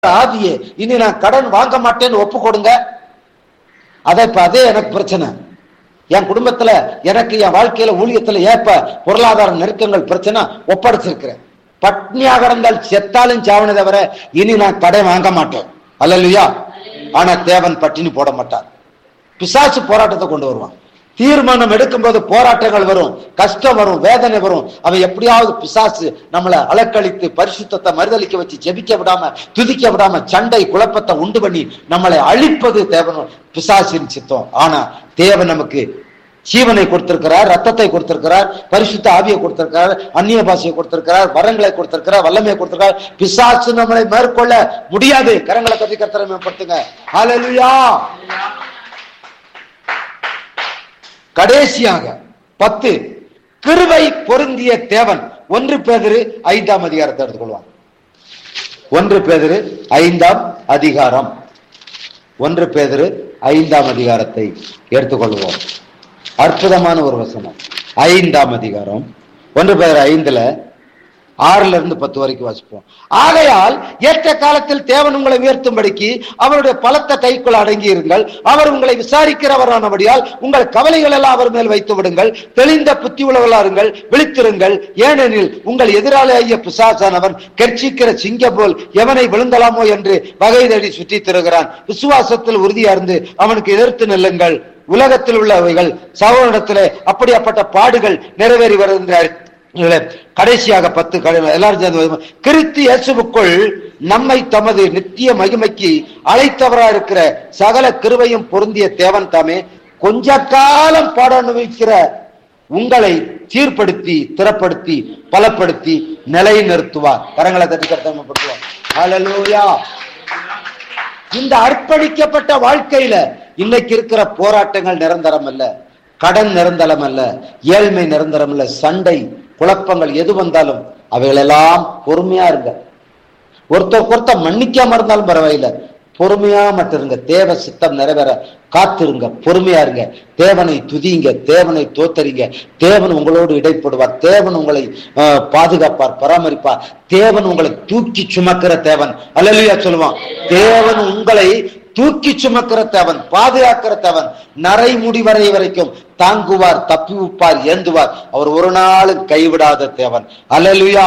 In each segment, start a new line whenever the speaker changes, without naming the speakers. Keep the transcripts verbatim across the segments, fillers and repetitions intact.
ஆவியே, இனி நான் கடன் வாங்க மாட்டேன்னு ஒப்பு கொடுங்க. அதை இப்ப அதே எனக்கு பிரச்சனை. என் குடும்பத்துல எனக்கு என் வாழ்க்கையில ஊழியத்துல ஏப்ப பொருளாதார நெருக்கங்கள் பிரச்சனை ஒப்படைச்சிருக்கிறேன். பட்னியாக இருந்தால் செத்தாலும் சாவனை தவிர இனி நான் கடன் வாங்க மாட்டேன். அல்லேலூயா. ஆனா தேவன் பட்டினி போட மாட்டார். பிசாசு போராட்டத்தை கொண்டு வருவான். தீர்மானம் எடுக்கும் போது போராட்டங்கள் வரும், கஷ்டம் வரும், வேதனை வரும். அவன் எப்படியாவது பிசாசு நம்மளை அலக்களித்து பரிசுத்தத்தை மறுதளிக்க வச்சு ஜெபிக்க விடாம, துதிக்க விடாம, சண்டை குழப்பத்தை உண்டு பண்ணி நம்மளை அழிப்பது தேவன் பிசாசின் சித்தம். ஆனா தேவன் நமக்கு ஜீவனை கொடுத்திருக்கிறார், ரத்தத்தை கொடுத்திருக்கிறார், பரிசுத்த ஆவியை கொடுத்திருக்கிறார், அந்நிய பாஷையை கொடுத்திருக்கிறார், வரங்களை கொடுத்திருக்கிறார், வல்லமையை கொடுத்திருக்கிறார். பிசாசு நம்மளை மேற்கொள்ள முடியாது. கரங்களை கத்தி கர்த்தரை மேம்படுத்துங்க. ஹல்லேலூயா. கடைசியாக பத்து, கிருபை பொருந்திய தேவன். ஒன்று பேதுரு ஐந்தாம் அதிகாரத்தை எடுத்துக்கொள்வாங்க. ஒன்று பேதுரு ஐந்தாம் அதிகாரம் ஒன்று பேதுரு ஐந்தாம் அதிகாரத்தை எடுத்துக்கொள்வோம். அற்புதமான ஒரு வசனம். ஐந்தாம் அதிகாரம் ஒன்று பேதுரு ஐந்துல ஆறுல இருந்து பத்து வரைக்கும் வாசிப்போம். ஆகையால் ஏற்ற காலத்தில் தேவன் உங்களை உயர்த்தும்படிக்கு அவருடைய பலத்த கைக்குள் அடங்கி இருங்கள். அவர் உங்களை விசாரிக்கிறவரானபடியால் உங்கள் கவலைகள் எல்லாம் அவர் மேல் வைத்து விடுங்கள். தெளிந்த புத்தி உள்ளவர்களாருங்கள், விழித்திருங்கள். ஏனெனில் உங்கள் எதிராளியாகிய பிசாசானவன் கெர்ச்சிக்கிற சிங்கம் போல் எவனை விழுங்கலாமோ என்று வகை தேடி சுற்றி திருகிறான். விசுவாசத்தில் உறுதியார்ந்து அவனுக்கு எதிர்த்து நில்லுங்கள். உலகத்தில் உள்ளவைகள் சகோதரத்திலே அப்படிப்பட்ட பாடுகள் நிறைவேறி வருகின்ற கடைசியாக பத்து எல்லாரும் கிறிஸ்து இயேசுவுக்குள் நம்மை தமது நித்திய மகிமைக்கு அழைத்தவரா இருக்கிற சகல கிருபையும் பொருந்திய தேவன் தாமே கொஞ்ச காலம் பாட அனுபவிக்கிற உங்களை சீர்படுத்தி, திறப்படுத்தி, பலப்படுத்தி நிலை நிறுத்துவார். கரங்களை தட்டி கர்த்தப்படுத்துவார். ஹல்லேலூயா. இந்த அர்ப்பணிக்கப்பட்ட வாழ்க்கையில இன்னைக்கு இருக்கிற போராட்டங்கள் நிரந்தரம் அல்ல, கடன் நிரந்தரம் அல்ல, ஏழ்மை நிரந்தரம் அல்ல, சண்டை குழப்பங்கள் எது வந்தாலும் அவைகளெல்லாம் பொறுமையா இருங்க. ஒருத்தர் ஒருத்தர் மன்னிக்காம இருந்தாலும் பரவாயில்ல, பொறுமையா மட்டும் இருங்க. தேவ சித்தம் நிறைவேற காத்திருங்க, பொறுமையா இருங்க. தேவனை துதிங்க, தேவனை தோத்தரிங்க. தேவன் உங்களோடு இடைப்படுவார். தேவன் உங்களை பாதுகாப்பார், பராமரிப்பார். தேவன் உங்களை தூக்கி சுமக்கிற தேவன். அல்லேலூயா சொல்லுவான். தேவன் உங்களை தூக்கி சுமக்கிற தேவன், பாதுகாக்கிற தேவன். நரை முடி வரை வரைக்கும் தாங்குவார், தப்பி வைப்பார், ஏந்துவார். அவர் ஒரு நாளும் கைவிடாத தேவன். அல்லேலூயா.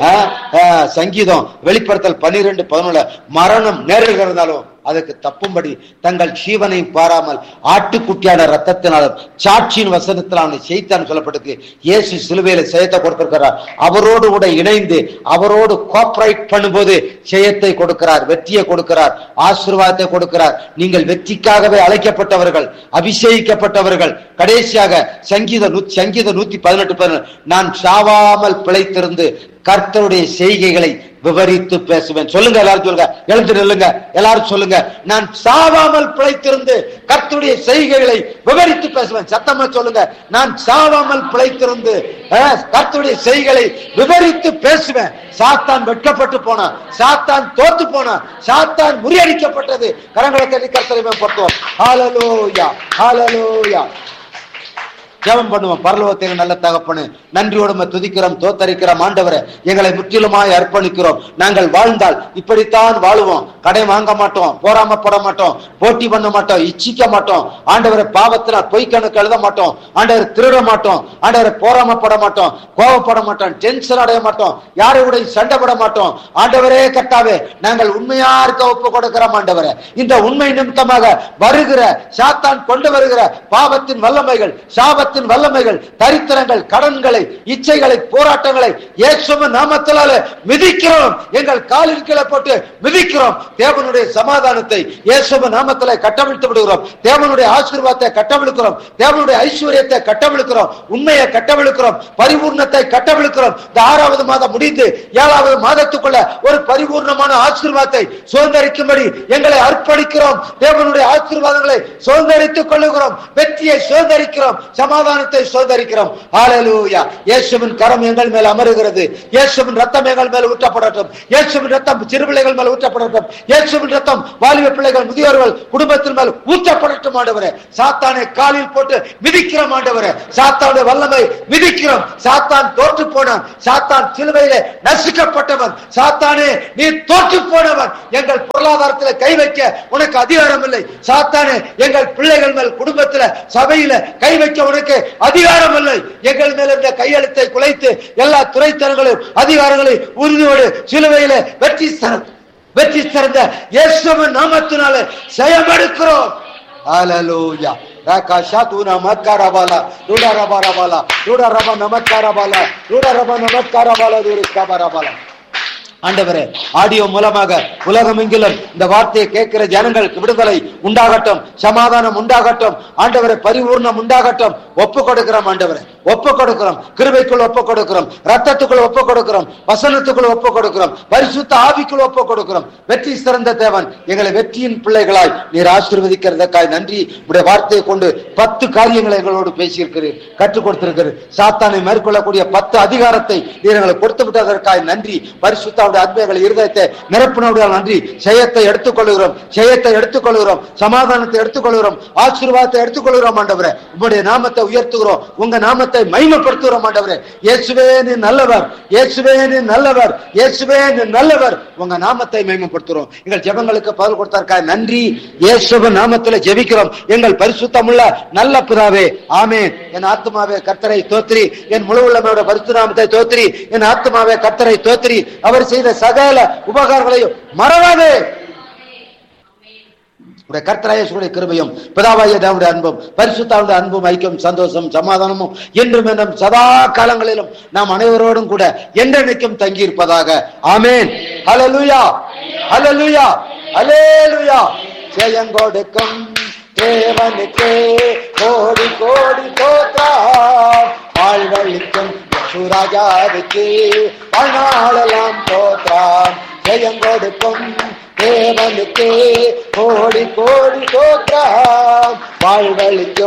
சங்கீதம் வெளிப்படுத்தல் பன்னிரெண்டு பதினொன்று மரணம் நேரிடுகிறதாலும் அதுக்கு தப்பும்படி தங்கள் ஜீவனை பாராமல் ஆட்டுக்குட்டியான ரத்தத்தினாலும் சாட்சியின் வசனத்தினால செய்தான் சொல்லப்பட்டிருக்கு. இயேசு சிலுவையில செயத்தை கொடுத்திருக்கிறார். அவரோடு கூட இணைந்து அவரோடு கோஆபரேட் பண்ணும்போது ஜெயத்தை கொடுக்கிறார், வெற்றியை கொடுக்கிறார், ஆசீர்வாதத்தை கொடுக்கிறார். நீங்கள் வெற்றிக்காகவே அழைக்கப்பட்டவர்கள், அபிஷேகிக்கப்பட்டவர்கள். கடைசியாக சங்கீத சங்கீத நூத்தி பதினெட்டு பதினெட்டு நான் சாவாமல் பிழைத்திருந்து கர்த்தருடைய செய்கைகளை விவரித்து பேசுவேன். சொல்லுங்க எல்லாரும், சொல்லுங்க, எழுந்து நில்லுங்க எல்லாரும் சொல்லுங்க. நான் சாவாமல் பிழைத்திருந்து கர்த்தருடைய செய்கைகளை விவரித்து பேசுவேன். சத்தமா சொல்லுங்க. நான் சாவாமல் பிழைத்திருந்து கர்த்தருடைய செய்கைகளை விவரித்து பேசுவேன். சாத்தான் வெட்கப்பட்டு போனான், சாத்தான் தோத்து போனான், சாத்தான் முறியடிக்கப்பட்டது. கரங்களை தட்டி கர்த்தரை மேம்படுத்துவோம். ஹல்லேலூயா, ஹல்லேலூயா. ஜெபம் பண்ணுவோம். பரலோகத்தின் நல்ல தகப்பனே, நன்றியோடு துதிக்கிறோம், தோத்தரிக்கிறோம். ஆண்டவரே, எங்களை முற்றிலுமாய் அர்ப்பணிக்கிறோம். நாங்கள் வாழ்ந்தால் இப்படித்தான் வாழுவோம். கடை வாங்க மாட்டோம், போராமப்பட மாட்டோம், போட்டி பண்ண மாட்டோம், இச்சிக்க மாட்டோம். ஆண்டவரை பாவத்தினால் பொய் கணக்கு எழுத மாட்டோம். ஆண்டவரை திருட மாட்டோம். ஆண்டவரை போராமப்பட மாட்டோம், கோபப்பட மாட்டோம், டென்ஷன் அடைய மாட்டோம், யாரோட சண்டை பட மாட்டோம். ஆண்டவரே கர்த்தாவே, நாங்கள் உண்மையா இருக்க ஒப்பு கொடுக்கிறோம். ஆண்டவரே, இந்த உண்மை நிமித்தமாக வருகிற சாத்தான் கொண்டு வருகிற பாவத்தின் வல்லமைகள், சாபத்தின் வல்லமைகள், தரித்திரங்கள், கடன்களை, இச்சைகளை, போராட்டங்களை இயேசுவின் நாமத்தினாலே மிதிக்கிறோம். எங்கள் காலின் கீழே போட்டு மிதிக்கிறோம். தேவனுடைய சமாதானத்தை இயேசுவின் நாமத்திலே கட்டவிழ்த்து விடுகிறோம். தேவனுடைய ஆசீர்வாதத்தை கட்டவிழ்க்கிறோம். தேவனுடைய ஐஸ்வர்யத்தை கட்டவிழ்க்கிறோம். உண்மையை கட்டவிழ்க்கிறோம். பரிபூர்ணத்தை கட்டவிழ்க்கிறோம். இந்த ஆறாவது மாதம் முடிந்து ஏழாவது மாதத்துக்குள்ள ஒரு பரிபூர்ணமான ஆசீர்வாதத்தை சுதந்திரிக்கும்படி எங்களை அர்ப்பணிக்கிறோம். தேவனுடைய ஆசீர்வாதங்களை சுதந்திரித்துக் கொள்ளுகிறோம். வெற்றியை சுதந்திரிக்கிறோம். சமாதான சமாதானத்தை சுதந்தரிக்கிறோம். ஹல்லேலூயா. இயேசுவின் கரம் எங்கள் மேல் அமருகிறது. இயேசுவின் ரத்தம் எங்கள் மேல் ஊற்றப்படட்டும். இயேசுவின் ரத்தம் சிறுபிள்ளைகள் மேல் ஊற்றப்படட்டும். இயேசுவின் ரத்தம் வாலிப பிள்ளைகள், முதியோர்கள், குடும்பத்தின் மேல் ஊற்றப்படட்டும். ஆண்டவரே, சாத்தானை காலில் போட்டு மிதிக்கிறோம். ஆண்டவரே, சாத்தானுடைய வல்லமை மிதிக்கிறோம். சாத்தான் தோற்று போனான். சாத்தான் சிலுவையிலே நசுக்கப்பட்டவன். சாத்தானே, நீ தோற்று போனவன். எங்கள் பொருளாதாரத்தில் கை வைக்க உனக்கு அதிகாரம் இல்லை. சாத்தானே, எங்கள் பிள்ளைகள் மேல், குடும்பத்தில், சபையில கை வைக்க உனக்கு அதிகாரம் இல்லை. எங்கள் மேல் இருந்த கையெழுத்தை குலைத்து எல்லா துறைத்தனங்களையும் அதிகாரங்களை உறுதியோடு சிலுவையிலே வெற்றி வெற்றி சிறந்த இயேசுவின் நாமத்தினாலே ஜெயமெடுக்கிறோம். ஹல்லேலூயா. ராகாஷா தூனா மக்காரபாலா ரூடா ரபாரபாலா ரூடா ரபா நமக்காரபாலா ரூடா ரபா நமக்காரபாலா ரூரிஸ்காபராபாலா. ஆண்டவரே, ஆடியோ மூலமாக உலகம் எங்கிலும் இந்த வார்த்தையை கேட்கிற ஜனங்களுக்கு விடுதலை உண்டாகட்டும், சமாதானம் உண்டாகட்டும். ஆண்டவரை, பரிபூர்ணம் உண்டாகட்டும். ஒப்பு கொடுக்கிறோம். ஆண்டவரை, ஒப்பு கொடுக்கிறோம். கிருபைக்குள் ஒப்பு கொடுக்கிறோம். ரத்தத்துக்குள் ஒப்பு கொடுக்கிறோம். வசனத்துக்குள் ஒப்பு கொடுக்கிறோம். பரிசுத்த ஆவிக்குள் ஒப்பு கொடுக்கிறோம். வெற்றி சிறந்த தேவன், எங்களை வெற்றியின் பிள்ளைகளாய் நீர் ஆசீர்வதிக்கிறதற்காய் நன்றி. உடைய வார்த்தையை கொண்டு பத்து காரியங்களை எங்களோடு பேசியிருக்கிறீர், கற்றுக் கொடுத்திருக்கிறீர். சாத்தானை மேற்கொள்ளக்கூடிய பத்து அதிகாரத்தை நீர் எங்களை கொடுத்து விட்டதற்காய் நன்றி. பரிசுத்த அன்பைகளை இருதயத்தை நிரப்பினோட நன்றி. ஜெயத்தை எடுத்துக்கொள்கிறோம். ஜெயத்தை எடுத்துக்கொள்கிறோம். சமாதானத்தை எடுத்துக்கொள்கிறோம். ஆசீர்வாதத்தை எடுத்துக்கொள்கிறோம். ஆண்டவரே, உங்களுடைய நாமத்தை உயர்த்துகிறோம். உங்க நாமத்தை மகிமைப்படுத்துகிறோம். ஆண்டவரே, இயேசுவே நீ நல்லவர், இயேசுவே நீ நல்லவர், இயேசுவே நீ நல்லவர். உங்க நாமத்தை மகிமைப்படுத்துகிறோம். எங்கள் ஜெபங்களுக்கு பதில் கொடுத்ததற்காக நன்றி. இயேசுவின் நாமத்தில் ஜெபிக்கிறோம் எங்கள் பரிசுத்தமுள்ள நல்ல பிதாவே, ஆமென். என் ஆத்துமாவே கர்த்தரை தோத்திரி, என் முழு உள்ளமையோட பரிசுத்த நாமத்தை தோத்திரி. என் ஆத்துமாவே கர்த்தரை தோத்திரி, அவர் செய்த சகல உபகாரங்களையும் மறவாதே. கர்த்தராய கிருபையும் பிதாவாகிய தேவனுடைய அன்பும் பரிசுத்தாவுடைய அன்பும் ஐக்கியம் சந்தோஷம் சமாதானமும் என்றும் என்றும் சதா காலங்களிலும் நாம் அனைவரோடும் கூட என்றென்றைக்கும் தங்கி இருப்பதாக. ஆமென். ஹல்லேலூயா, ஹல்லேலூயா, ஹல்லேலூயா. ஜெயங்கொடுக்கும் தேவனுக்கே கோடி கோடி தோத்திரம். வாழ்வழிக்கும் ராஜாவுக்கு வாழ்நாளெல்லாம் தோத்திரம். ஜெயங்கொடுக்கும் தேவனுக்கு கோடி கோடி தோத்திரம். வாழ்வழிக்கும்